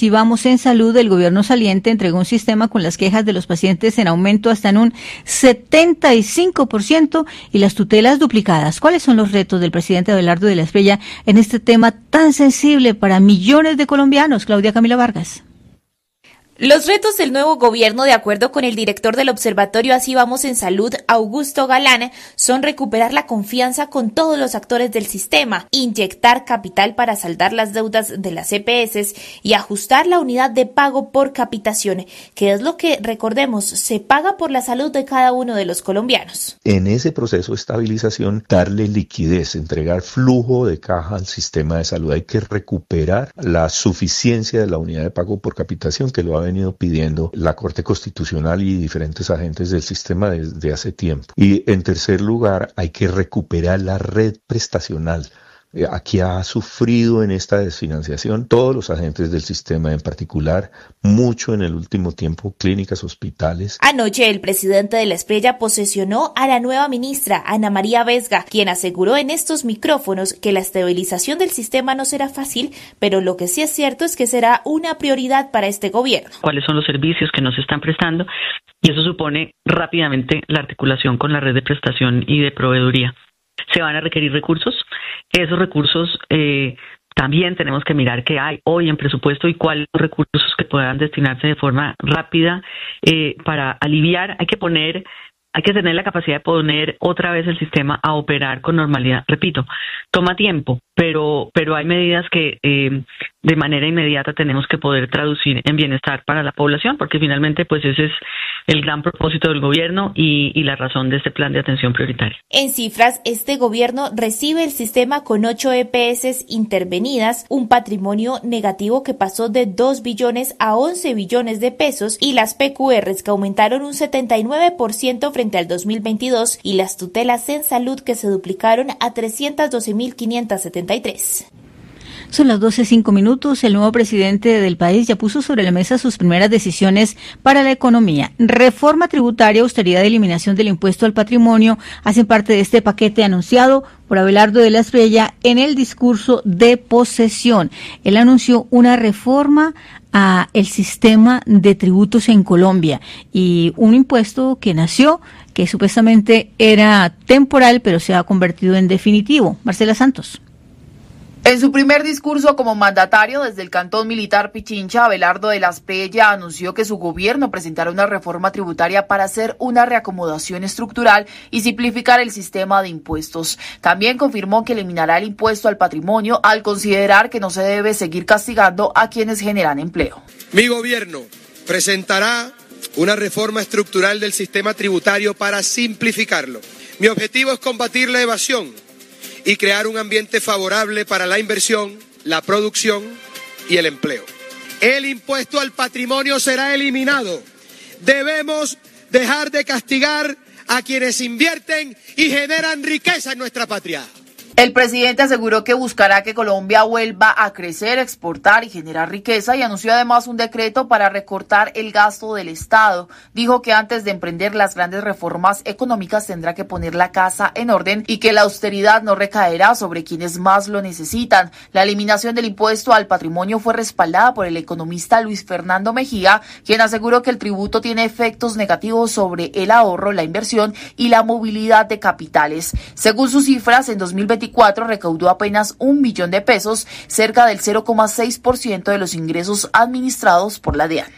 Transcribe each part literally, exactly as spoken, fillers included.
Así Vamos en Salud, el gobierno saliente entregó un sistema con las quejas de los pacientes en aumento hasta en un setenta y cinco por ciento y las tutelas duplicadas. ¿Cuáles son los retos del presidente Abelardo de la Espriella en este tema tan sensible para millones de colombianos? Claudia Camila Vargas. Los retos del nuevo gobierno, de acuerdo con el director del Observatorio Así Vamos en Salud, Augusto Galán, son recuperar la confianza con todos los actores del sistema, inyectar capital para saldar las deudas de las E P S y ajustar la unidad de pago por capitación, que es lo que, recordemos, se paga por la salud de cada uno de los colombianos. En ese proceso de estabilización, darle liquidez, entregar flujo de caja al sistema de salud. Hay que recuperar la suficiencia de la unidad de pago por capitación que lo ha venido pidiendo la Corte Constitucional y diferentes agentes del sistema desde hace tiempo. Y en tercer lugar, hay que recuperar la red prestacional. Aquí ha sufrido en esta desfinanciación todos los agentes del sistema, en particular mucho en el último tiempo clínicas, hospitales. Anoche el presidente de la Espriella posesionó a la nueva ministra Ana María Vesga, quien aseguró en estos micrófonos que la estabilización del sistema no será fácil, pero lo que sí es cierto es que será una prioridad para este gobierno. ¿Cuáles son los servicios que nos están prestando? Y eso supone rápidamente la articulación con la red de prestación y de proveeduría. Se van a requerir recursos. Esos recursos eh, también tenemos que mirar qué hay hoy en presupuesto y cuáles son los recursos que puedan destinarse de forma rápida eh, para aliviar. Hay que poner, hay que tener la capacidad de poner otra vez el sistema a operar con normalidad. Repito, toma tiempo, pero pero hay medidas que eh, de manera inmediata tenemos que poder traducir en bienestar para la población, porque finalmente pues ese es el gran propósito del gobierno y, y la razón de este plan de atención prioritaria. En cifras, este gobierno recibe el sistema con ocho E P S intervenidas, un patrimonio negativo que pasó de dos billones a once billones de pesos y las P Q Rs que aumentaron un setenta y nueve por ciento frente al dos mil veintidós y las tutelas en salud que se duplicaron a trescientos doce mil quinientos setenta y tres. Son las doce cinco minutos. El nuevo presidente del país ya puso sobre la mesa sus primeras decisiones para la economía. Reforma tributaria, austeridad y eliminación del impuesto al patrimonio hacen parte de este paquete anunciado por Abelardo de la Espriella en el discurso de posesión. Él anunció una reforma a el sistema de tributos en Colombia y un impuesto que nació, que supuestamente era temporal, pero se ha convertido en definitivo. Marcela Santos. En su primer discurso como mandatario desde el Cantón Militar Pichincha, Abelardo de la Espriella anunció que su gobierno presentará una reforma tributaria para hacer una reacomodación estructural y simplificar el sistema de impuestos. También confirmó que eliminará el impuesto al patrimonio al considerar que no se debe seguir castigando a quienes generan empleo. Mi gobierno presentará una reforma estructural del sistema tributario para simplificarlo. Mi objetivo es combatir la evasión y crear un ambiente favorable para la inversión, la producción y el empleo. El impuesto al patrimonio será eliminado. Debemos dejar de castigar a quienes invierten y generan riqueza en nuestra patria. El presidente aseguró que buscará que Colombia vuelva a crecer, exportar y generar riqueza y anunció además un decreto para recortar el gasto del Estado. Dijo que antes de emprender las grandes reformas económicas tendrá que poner la casa en orden y que la austeridad no recaerá sobre quienes más lo necesitan. La eliminación del impuesto al patrimonio fue respaldada por el economista Luis Fernando Mejía, quien aseguró que el tributo tiene efectos negativos sobre el ahorro, la inversión y la movilidad de capitales. Según sus cifras, en dos mil veinticuatro recaudó apenas un millón de pesos, cerca del cero coma seis por ciento de los ingresos administrados por la DIAN.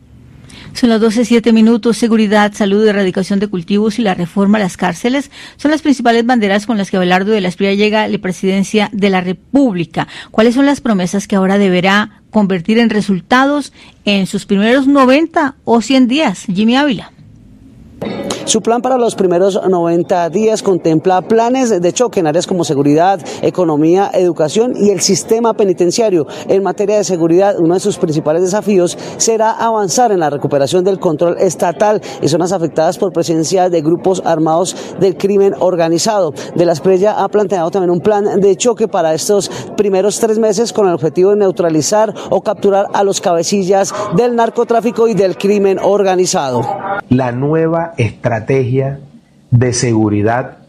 Son las doce siete minutos. Seguridad, salud, erradicación de cultivos y la reforma a las cárceles son las principales banderas con las que Abelardo de la Espriella llega a la presidencia de la República. ¿Cuáles son las promesas que ahora deberá convertir en resultados en sus primeros noventa o cien días? Jimmy Ávila. Su plan para los primeros noventa días contempla planes de choque en áreas como seguridad, economía, educación y el sistema penitenciario. En materia de seguridad, uno de sus principales desafíos será avanzar en la recuperación del control estatal en zonas afectadas por presencia de grupos armados del crimen organizado. De la Espriella ha planteado también un plan de choque para estos primeros tres meses con el objetivo de neutralizar o capturar a los cabecillas del narcotráfico y del crimen organizado. La nueva estrategia de seguridad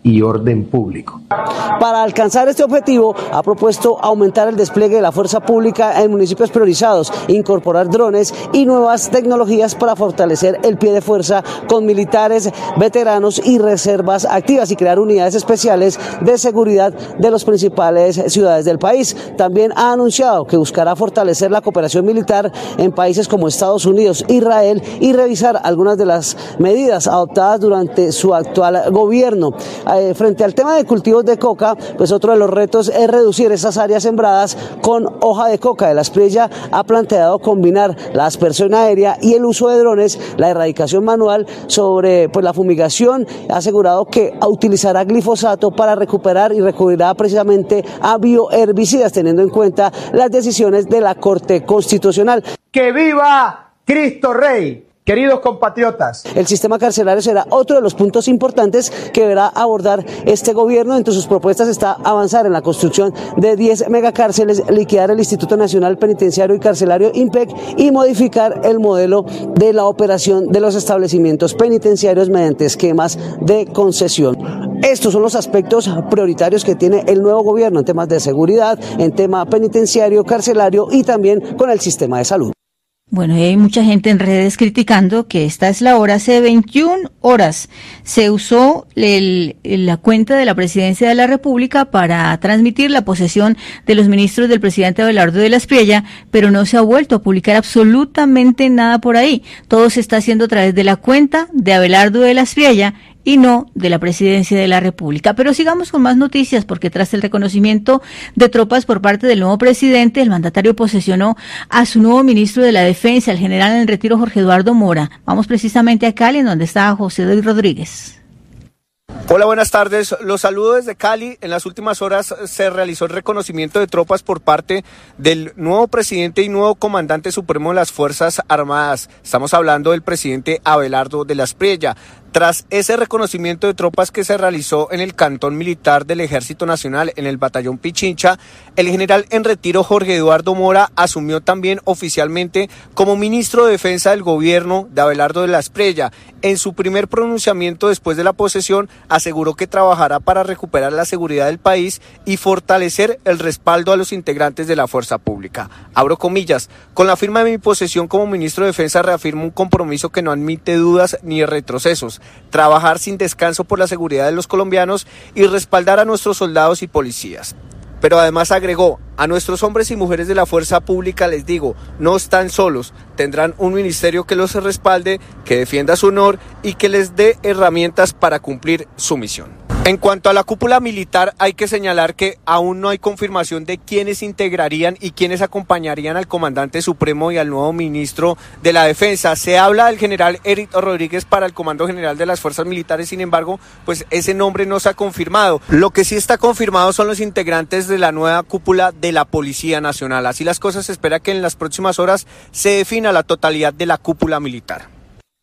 y orden público. Para alcanzar este objetivo, ha propuesto aumentar el despliegue de la fuerza pública en municipios priorizados, incorporar drones y nuevas tecnologías para fortalecer el pie de fuerza con militares, veteranos y reservas activas y crear unidades especiales de seguridad de las principales ciudades del país. También ha anunciado que buscará fortalecer la cooperación militar en países como Estados Unidos, Israel y revisar algunas de las medidas adoptadas durante su actual gobierno. Eh, frente al tema de cultivos de coca, pues otro de los retos es reducir esas áreas sembradas con hoja de coca. De la Espriella ha planteado combinar la aspersión aérea y el uso de drones, la erradicación manual sobre pues, la fumigación. Ha asegurado que utilizará glifosato para recuperar y recurrirá precisamente a bioherbicidas, teniendo en cuenta las decisiones de la Corte Constitucional. ¡Que viva Cristo Rey! Queridos compatriotas, el sistema carcelario será otro de los puntos importantes que deberá abordar este gobierno. Entre sus propuestas está avanzar en la construcción de diez megacárceles, liquidar el Instituto Nacional Penitenciario y Carcelario INPEC y modificar el modelo de la operación de los establecimientos penitenciarios mediante esquemas de concesión. Estos son los aspectos prioritarios que tiene el nuevo gobierno en temas de seguridad, en tema penitenciario, carcelario y también con el sistema de salud. Bueno, y hay mucha gente en redes criticando que esta es la hora. Hace veintiuna horas se usó el, la cuenta de la Presidencia de la República para transmitir la posesión de los ministros del presidente Abelardo de la Espriella, pero no se ha vuelto a publicar absolutamente nada por ahí. Todo se está haciendo a través de la cuenta de Abelardo de la Espriella y no de la Presidencia de la República. Pero sigamos con más noticias, porque tras el reconocimiento de tropas por parte del nuevo presidente, el mandatario posesionó a su nuevo ministro de la Defensa, el general en retiro Jorge Eduardo Mora. Vamos precisamente a Cali, en donde está José Doy Rodríguez. Hola, buenas tardes. Los saludo desde Cali. En las últimas horas se realizó el reconocimiento de tropas por parte del nuevo presidente y nuevo comandante supremo de las Fuerzas Armadas. Estamos hablando del presidente Abelardo de la Espriella. Tras ese reconocimiento de tropas que se realizó en el Cantón Militar del Ejército Nacional, en el Batallón Pichincha, el general en retiro Jorge Eduardo Mora asumió también oficialmente como ministro de Defensa del gobierno de Abelardo de la Espriella. En su primer pronunciamiento después de la posesión, aseguró que trabajará para recuperar la seguridad del país y fortalecer el respaldo a los integrantes de la fuerza pública. Abro comillas: con la firma de mi posesión como ministro de Defensa reafirmo un compromiso que no admite dudas ni retrocesos. Trabajar sin descanso por la seguridad de los colombianos y respaldar a nuestros soldados y policías. Pero además agregó: a nuestros hombres y mujeres de la fuerza pública les digo, no están solos, tendrán un ministerio que los respalde, que defienda su honor y que les dé herramientas para cumplir su misión. En cuanto a la cúpula militar, hay que señalar que aún no hay confirmación de quiénes integrarían y quiénes acompañarían al comandante supremo y al nuevo ministro de la Defensa. Se habla del general Eric Rodríguez para el Comando General de las Fuerzas Militares, sin embargo, pues ese nombre no se ha confirmado. Lo que sí está confirmado son los integrantes de la nueva cúpula de la Policía Nacional. Así las cosas, se espera que en las próximas horas se defina la totalidad de la cúpula militar.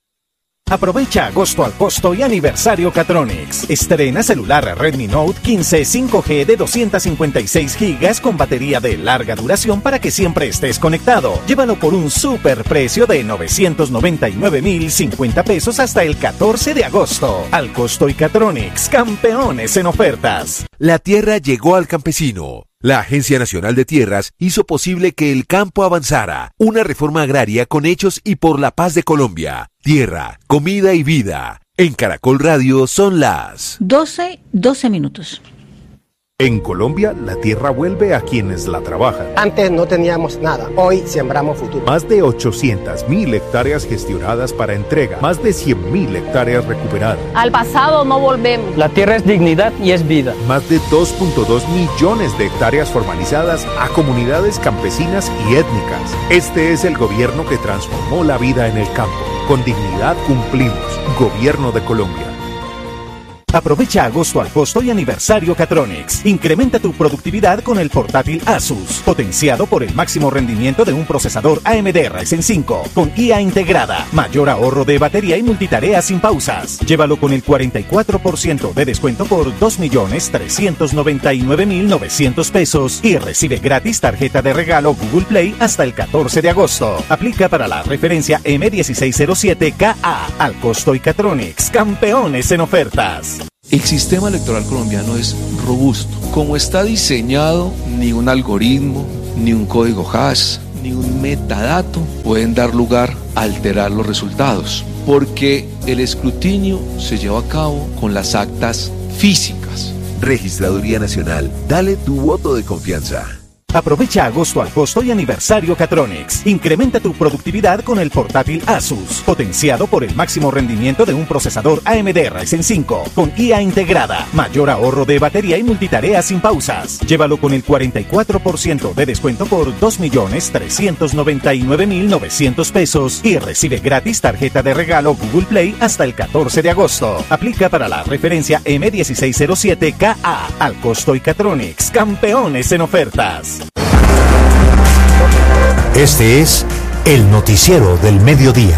Aprovecha agosto al costo y aniversario Catronics. Estrena celular Redmi Note quince cinco G de doscientos cincuenta y seis gigas con batería de larga duración para que siempre estés conectado. Llévalo por un super precio de novecientos noventa y nueve mil cincuenta pesos hasta el catorce de agosto. Al costo y Catronics, campeones en ofertas. La tierra llegó al campesino. La Agencia Nacional de Tierras hizo posible que el campo avanzara. Una reforma agraria con hechos y por la paz de Colombia. Tierra, comida y vida. En Caracol Radio son las doce, doce minutos. En Colombia, la tierra vuelve a quienes la trabajan. Antes no teníamos nada, hoy sembramos futuro. Más de ochocientas mil hectáreas gestionadas para entrega, más de cien mil hectáreas recuperadas. Al pasado no volvemos. La tierra es dignidad y es vida. Más de dos punto dos millones de hectáreas formalizadas a comunidades campesinas y étnicas. Este es el gobierno que transformó la vida en el campo. Con dignidad cumplimos. Gobierno de Colombia. Aprovecha agosto al costo y aniversario Catronics. Incrementa tu productividad con el portátil Asus, potenciado por el máximo rendimiento de un procesador A M D Ryzen cinco, con I A integrada, mayor ahorro de batería y multitarea sin pausas. Llévalo con el cuarenta y cuatro por ciento de descuento por dos millones trescientos noventa y nueve mil novecientos pesos y recibe gratis tarjeta de regalo Google Play hasta el catorce de agosto. Aplica para la referencia M dieciséis cero siete K A. Al costo y Catronics, campeones en ofertas. El sistema electoral colombiano es robusto. Como está diseñado, ni un algoritmo, ni un código hash, ni un metadato pueden dar lugar a alterar los resultados, porque el escrutinio se lleva a cabo con las actas físicas. Registraduría Nacional, dale tu voto de confianza. Aprovecha agosto al costo y aniversario Catronics. Incrementa tu productividad con el portátil Asus, potenciado por el máximo rendimiento de un procesador A M D Ryzen cinco, con I A integrada, mayor ahorro de batería y multitarea sin pausas. Llévalo con el cuarenta y cuatro por ciento de descuento por dos millones trescientos noventa y nueve mil novecientos pesos y recibe gratis tarjeta de regalo Google Play hasta el catorce de agosto. Aplica para la referencia M dieciséis cero siete K A. Al costo y Catronics, campeones en ofertas. Este es el noticiero del mediodía.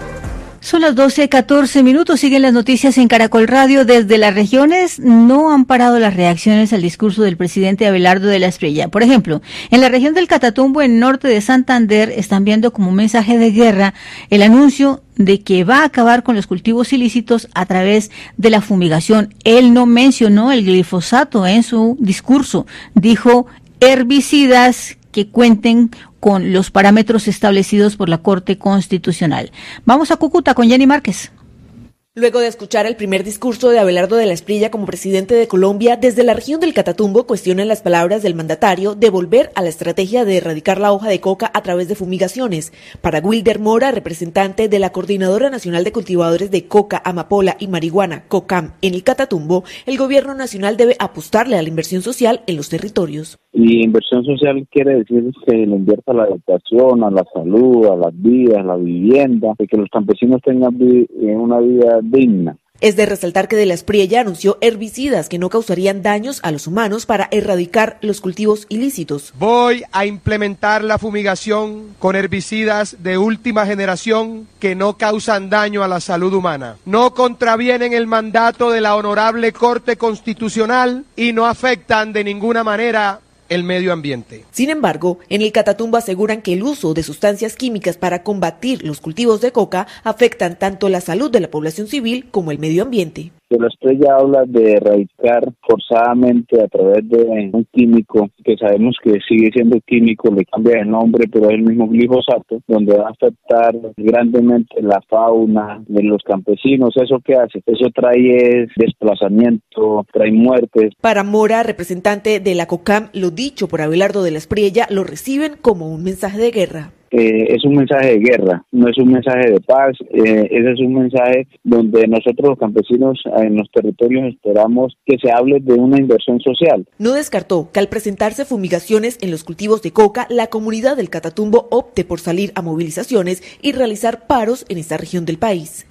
Son las doce catorce minutos, siguen las noticias en Caracol Radio. Desde las regiones no han parado las reacciones al discurso del presidente Abelardo de la Espriella. Por ejemplo, en la región del Catatumbo, en norte de Santander, están viendo como un mensaje de guerra el anuncio de que va a acabar con los cultivos ilícitos a través de la fumigación. Él no mencionó el glifosato en su discurso, dijo herbicidas que cuenten con los parámetros establecidos por la Corte Constitucional. Vamos a Cúcuta con Jenny Márquez. Luego de escuchar el primer discurso de Abelardo de la Espriella como presidente de Colombia, desde la región del Catatumbo cuestionan las palabras del mandatario de volver a la estrategia de erradicar la hoja de coca a través de fumigaciones. Para Wilder Mora, representante de la Coordinadora Nacional de Cultivadores de Coca, Amapola y Marihuana, COCAM, en el Catatumbo, el gobierno nacional debe apostarle a la inversión social en los territorios. Y inversión social quiere decir que le invierta a la educación, a la salud, a las vías, a la vivienda, de que los campesinos tengan vi- una vida digna. Es de resaltar que de la Espriella anunció herbicidas que no causarían daños a los humanos para erradicar los cultivos ilícitos. Voy a implementar la fumigación con herbicidas de última generación que no causan daño a la salud humana, no contravienen el mandato de la Honorable Corte Constitucional y no afectan de ninguna manera el medio ambiente. Sin embargo, en el Catatumbo aseguran que el uso de sustancias químicas para combatir los cultivos de coca afectan tanto la salud de la población civil como el medio ambiente. La Espriella habla de erradicar forzadamente a través de un químico que sabemos que sigue siendo químico, le cambia de nombre, pero es el mismo glifosato, donde va a afectar grandemente la fauna de los campesinos. ¿Eso qué hace? Eso trae desplazamiento, trae muertes. Para Mora, representante de la COCAM, lo dicho por Abelardo de la Espriella lo reciben como un mensaje de guerra. Eh, es un mensaje de guerra, no es un mensaje de paz, eh, ese es un mensaje donde nosotros los campesinos en los territorios esperamos que se hable de una inversión social. No descartó que al presentarse fumigaciones en los cultivos de coca, la comunidad del Catatumbo opte por salir a movilizaciones y realizar paros en esta región del país.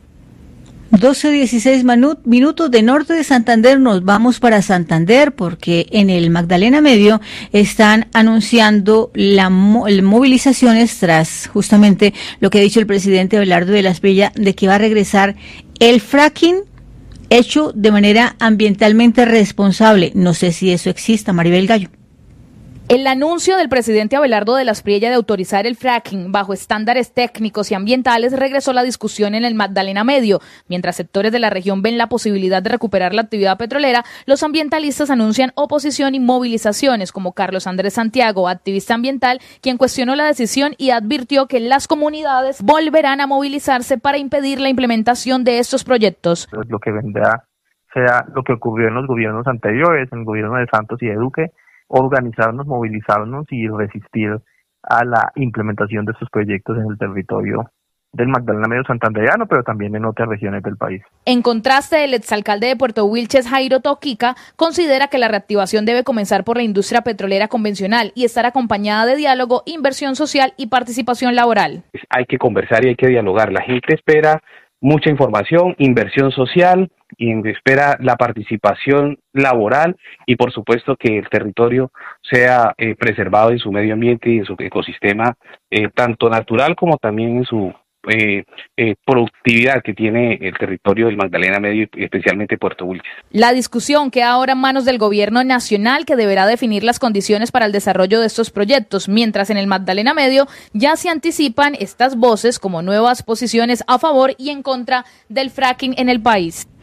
doce dieciséis minutos de norte de Santander, nos vamos para Santander porque en el Magdalena Medio están anunciando las movilizaciones tras justamente lo que ha dicho el presidente Abelardo de la Espriella de que va a regresar el fracking hecho de manera ambientalmente responsable. No sé si eso exista, Maribel Gallo. El anuncio del presidente Abelardo de la Espriella de autorizar el fracking bajo estándares técnicos y ambientales regresó la discusión en el Magdalena Medio. Mientras sectores de la región ven la posibilidad de recuperar la actividad petrolera, los ambientalistas anuncian oposición y movilizaciones, como Carlos Andrés Santiago, activista ambiental, quien cuestionó la decisión y advirtió que las comunidades volverán a movilizarse para impedir la implementación de estos proyectos. Lo que vendrá será lo que ocurrió en los gobiernos anteriores, en el gobierno de Santos y de Duque, organizarnos, movilizarnos y resistir a la implementación de estos proyectos en el territorio del Magdalena Medio santandereano, pero también en otras regiones del país. En contraste, el exalcalde de Puerto Wilches, Jairo Toquica, considera que la reactivación debe comenzar por la industria petrolera convencional y estar acompañada de diálogo, inversión social y participación laboral. Hay que conversar y hay que dialogar. La gente espera mucha información, inversión social, y espera la participación laboral y por supuesto que el territorio sea eh, preservado en su medio ambiente y en su ecosistema, eh, tanto natural como también en su eh, eh, productividad que tiene el territorio del Magdalena Medio y especialmente Puerto Wilches. La discusión queda ahora en manos del gobierno nacional, que deberá definir las condiciones para el desarrollo de estos proyectos, mientras en el Magdalena Medio ya se anticipan estas voces como nuevas posiciones a favor y en contra del fracking en el país.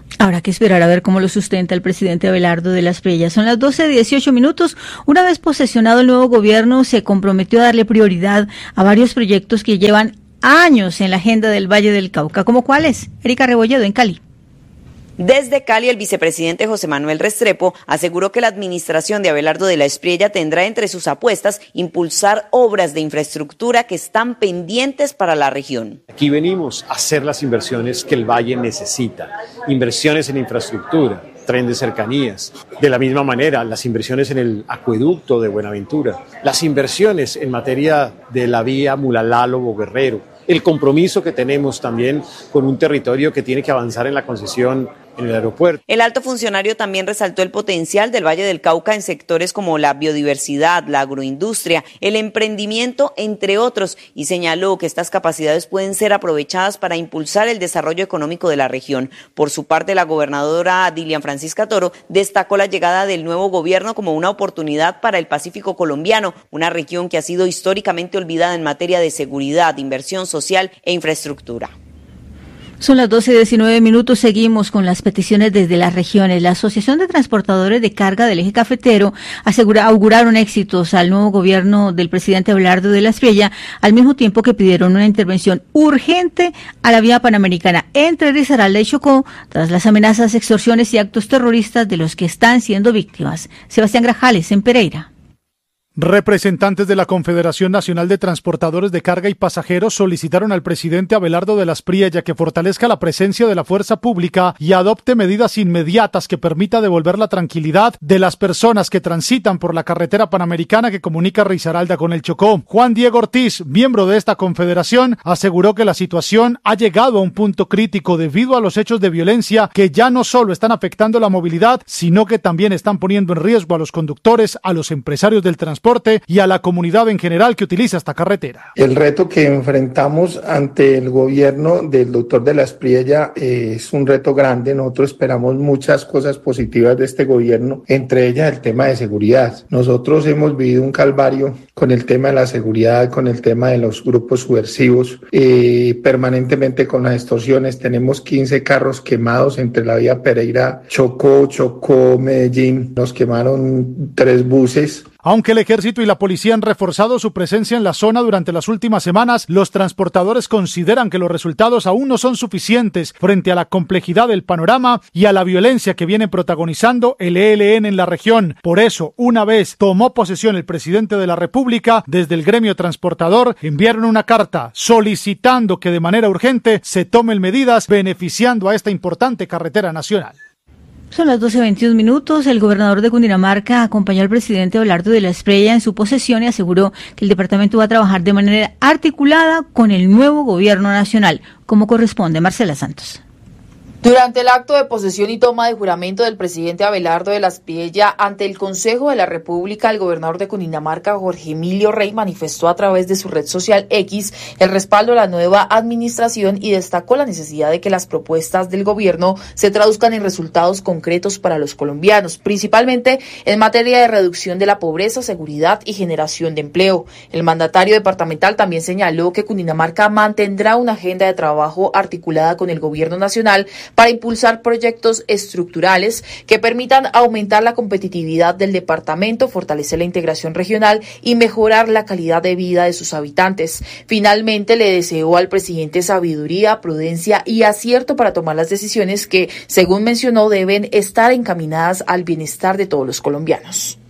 Habrá que esperar a ver cómo lo sustenta el presidente Abelardo de las Priellas. Son las doce dieciocho minutos. Una vez posesionado el nuevo gobierno, se comprometió a darle prioridad a varios proyectos que llevan años en la agenda del Valle del Cauca. ¿Cómo cuáles? Erika Rebolledo, en Cali. Desde Cali, el vicepresidente José Manuel Restrepo aseguró que la administración de Abelardo de la Espriella tendrá entre sus apuestas impulsar obras de infraestructura que están pendientes para la región. Aquí venimos a hacer las inversiones que el Valle necesita, inversiones en infraestructura, tren de cercanías, de la misma manera las inversiones en el acueducto de Buenaventura, las inversiones en materia de la vía Mulalá-Lobo-Guerrero, el compromiso que tenemos también con un territorio que tiene que avanzar en la concesión en el aeropuerto. El alto funcionario también resaltó el potencial del Valle del Cauca en sectores como la biodiversidad, la agroindustria, el emprendimiento, entre otros, y señaló que estas capacidades pueden ser aprovechadas para impulsar el desarrollo económico de la región. Por su parte, la gobernadora Dilian Francisca Toro destacó la llegada del nuevo gobierno como una oportunidad para el Pacífico colombiano, una región que ha sido históricamente olvidada en materia de seguridad, inversión social e infraestructura. Son las doce diecinueve minutos, seguimos con las peticiones desde las regiones. La Asociación de Transportadores de Carga del Eje Cafetero asegura, auguraron éxitos al nuevo gobierno del presidente Abelardo de la Espriella, al mismo tiempo que pidieron una intervención urgente a la vía panamericana entre Risaralda y Chocó, tras las amenazas, extorsiones y actos terroristas de los que están siendo víctimas. Sebastián Grajales, en Pereira. Representantes de la Confederación Nacional de Transportadores de Carga y Pasajeros solicitaron al presidente Abelardo de la Espriella que fortalezca la presencia de la fuerza pública y adopte medidas inmediatas que permita devolver la tranquilidad de las personas que transitan por la carretera panamericana que comunica Risaralda con el Chocó. Juan Diego Ortiz, miembro de esta confederación, aseguró que la situación ha llegado a un punto crítico debido a los hechos de violencia que ya no solo están afectando la movilidad, sino que también están poniendo en riesgo a los conductores, a los empresarios del transporte y a la comunidad en general que utiliza esta carretera. El reto que enfrentamos ante el gobierno del doctor de la Espriella eh, es un reto grande. Nosotros esperamos muchas cosas positivas de este gobierno, entre ellas el tema de seguridad. Nosotros hemos vivido un calvario con el tema de la seguridad, con el tema de los grupos subversivos, eh, permanentemente con las extorsiones. Tenemos quince carros quemados entre la vía Pereira, Chocó, Chocó, Medellín. Nos quemaron tres buses. Aunque el ejército y la policía han reforzado su presencia en la zona durante las últimas semanas, los transportadores consideran que los resultados aún no son suficientes frente a la complejidad del panorama y a la violencia que viene protagonizando el E L N en la región. Por eso, una vez tomó posesión el presidente de la República, desde el gremio transportador enviaron una carta solicitando que de manera urgente se tomen medidas beneficiando a esta importante carretera nacional. Son las doce veintiún minutos. El gobernador de Cundinamarca acompañó al presidente Abelardo de la Espriella en su posesión y aseguró que el departamento va a trabajar de manera articulada con el nuevo gobierno nacional, como corresponde. Marcela Santos. Durante el acto de posesión y toma de juramento del presidente Abelardo de la Espriella ante el Consejo de la República, el gobernador de Cundinamarca, Jorge Emilio Rey, manifestó a través de su red social X el respaldo a la nueva administración y destacó la necesidad de que las propuestas del gobierno se traduzcan en resultados concretos para los colombianos, principalmente en materia de reducción de la pobreza, seguridad y generación de empleo. El mandatario departamental también señaló que Cundinamarca mantendrá una agenda de trabajo articulada con el gobierno nacional para impulsar proyectos estructurales que permitan aumentar la competitividad del departamento, fortalecer la integración regional y mejorar la calidad de vida de sus habitantes. Finalmente, le deseó al presidente sabiduría, prudencia y acierto para tomar las decisiones que, según mencionó, deben estar encaminadas al bienestar de todos los colombianos.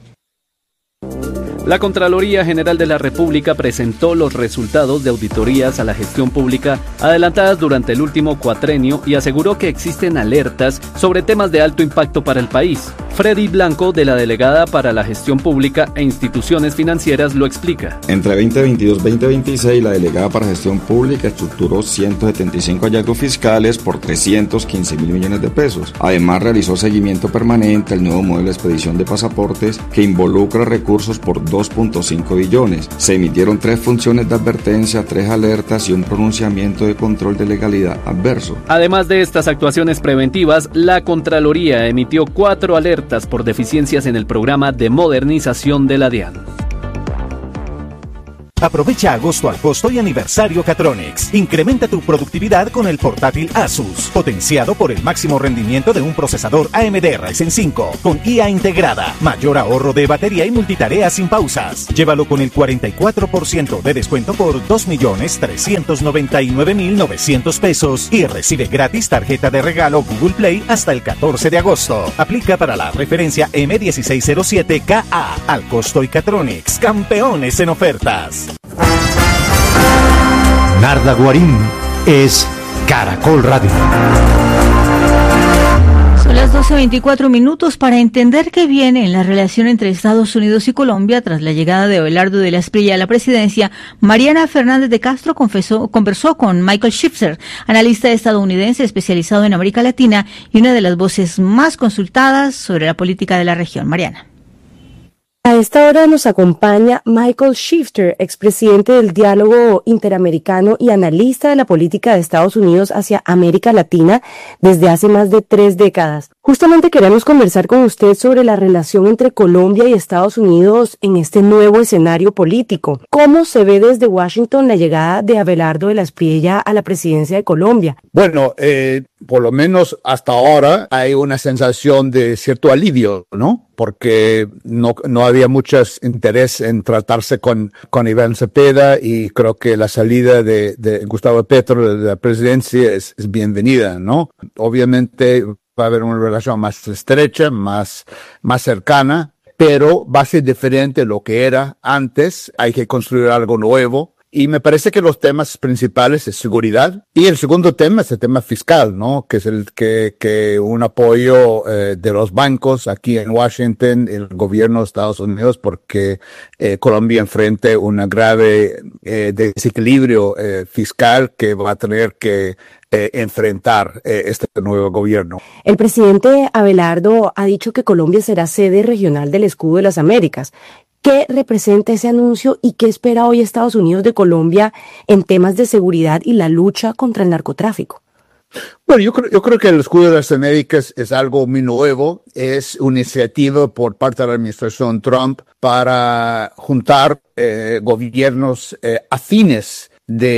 La Contraloría General de la República presentó los resultados de auditorías a la gestión pública adelantadas durante el último cuatrenio y aseguró que existen alertas sobre temas de alto impacto para el país. Freddy Blanco, de la Delegada para la Gestión Pública e Instituciones Financieras, lo explica. Entre veinte veintidós y veinte veintiséis, la Delegada para Gestión Pública estructuró ciento setenta y cinco hallazgos fiscales por trescientos quince mil millones de pesos. Además, realizó seguimiento permanente al nuevo modelo de expedición de pasaportes que involucra recursos por dos punto cinco billones. Se emitieron tres funciones de advertencia, tres alertas y un pronunciamiento de control de legalidad adverso. Además de estas actuaciones preventivas, la Contraloría emitió cuatro alertas por deficiencias en el programa de modernización de la DIAN. Aprovecha agosto al costo y aniversario Catronics. Incrementa tu productividad con el portátil Asus, potenciado por el máximo rendimiento de un procesador A M D Ryzen cinco, con I A integrada, mayor ahorro de batería y multitarea sin pausas. Llévalo con el cuarenta y cuatro por ciento de descuento por dos millones trescientos noventa y nueve mil novecientos pesos y recibe gratis tarjeta de regalo Google Play hasta el catorce de agosto. Aplica para la referencia M dieciséis cero siete K A. Al costo y Catronics, campeones en ofertas. Narda Guarín es Caracol Radio. Son las doce veinticuatro minutos. Para entender qué viene en la relación entre Estados Unidos y Colombia tras la llegada de Abelardo de la Espriella a la presidencia, Mariana Fernández de Castro confesó, conversó con Michael Shifter, analista estadounidense especializado en América Latina y una de las voces más consultadas sobre la política de la región. Mariana. A esta hora nos acompaña Michael Shifter, expresidente del Diálogo Interamericano y analista de la política de Estados Unidos hacia América Latina desde hace más de tres décadas. Justamente queremos conversar con usted sobre la relación entre Colombia y Estados Unidos en este nuevo escenario político. ¿Cómo se ve desde Washington la llegada de Abelardo de la Espriella a la presidencia de Colombia? Bueno, eh, por lo menos hasta ahora hay una sensación de cierto alivio, ¿no? Porque no, no había mucho interés en tratarse con, con Iván Cepeda y creo que la salida de, de Gustavo Petro de la presidencia es, es bienvenida, ¿no? Obviamente va a haber una relación más estrecha, más, más cercana, pero va a ser diferente de lo que era antes. Hay que construir algo nuevo. Y me parece que los temas principales es seguridad. Y el segundo tema es el tema fiscal, ¿no? Que es el que, que un apoyo eh, de los bancos aquí en Washington, el gobierno de Estados Unidos, porque eh, Colombia enfrenta un grave eh, desequilibrio eh, fiscal que va a tener que Eh, enfrentar eh, este nuevo gobierno. El presidente Abelardo ha dicho que Colombia será sede regional del Escudo de las Américas. ¿Qué representa ese anuncio y qué espera hoy Estados Unidos de Colombia en temas de seguridad y la lucha contra el narcotráfico? Bueno, yo creo, yo creo que el Escudo de las Américas es algo muy nuevo. Es una iniciativa por parte de la administración Trump para juntar eh, gobiernos eh, afines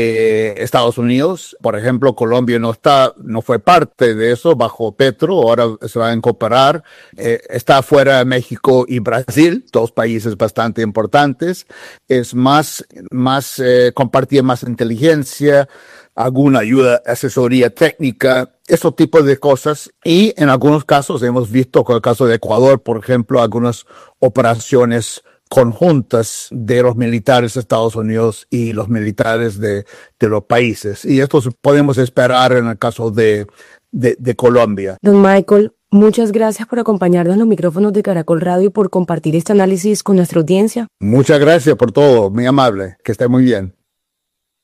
de Estados Unidos. Por ejemplo, Colombia no está, no fue parte de eso bajo Petro, ahora se va a incorporar. Eh, está fuera México y Brasil, dos países bastante importantes. Es más, más, eh, compartir más inteligencia, alguna ayuda, asesoría técnica, esos tipos de cosas. Y en algunos casos hemos visto, con el caso de Ecuador, por ejemplo, algunas operaciones conjuntas de los militares de Estados Unidos y los militares de, de los países. Y esto podemos esperar en el caso de, de, de Colombia. Don Michael, muchas gracias por acompañarnos en los micrófonos de Caracol Radio y por compartir este análisis con nuestra audiencia. Muchas gracias por todo, muy amable. Que esté muy bien.